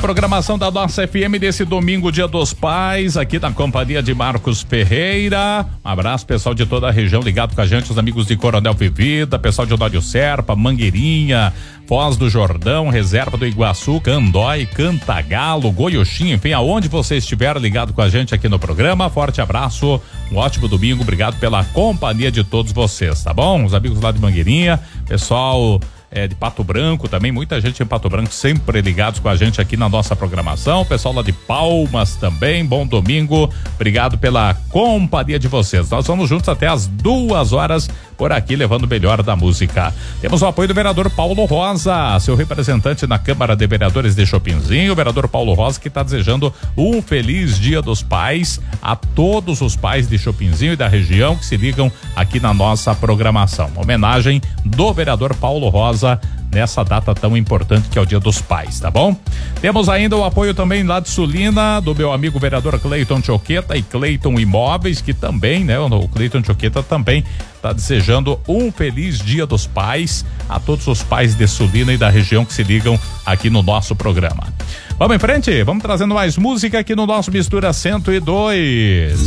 programação da nossa FM desse domingo, Dia dos Pais, aqui na companhia de Marcos Ferreira. Um abraço, pessoal de toda a região ligado com a gente, os amigos de Coronel Vivida, pessoal de Honório Serpa, Mangueirinha, Foz do Jordão, Reserva do Iguaçu, Candói, Cantagalo, Goiuxim, enfim, aonde você estiver ligado com a gente aqui no programa, forte abraço, um ótimo domingo, obrigado pela companhia de todos vocês, tá bom? Os amigos lá de Mangueirinha, pessoal de Pato Branco também, muita gente em Pato Branco sempre ligados com a gente aqui na nossa programação, pessoal lá de Palmas também, bom domingo, obrigado pela companhia de vocês, nós vamos juntos até as 2h por aqui, levando o melhor da música. Temos o apoio do vereador Paulo Rosa, seu representante na Câmara de Vereadores de Chopinzinho, o vereador Paulo Rosa, que está desejando um feliz Dia dos Pais a todos os pais de Chopinzinho e da região que se ligam aqui na nossa programação. Uma homenagem do vereador Paulo Rosa nessa data tão importante que é o Dia dos Pais, tá bom? Temos ainda o apoio também lá de Sulina, do meu amigo vereador Cleiton Choqueta e Cleiton Imóveis, que também, né, o Cleiton Choqueta também tá desejando um feliz Dia dos Pais a todos os pais de Sulina e da região que se ligam aqui no nosso programa. Vamos em frente? Vamos trazendo mais música aqui no nosso Mistura 102.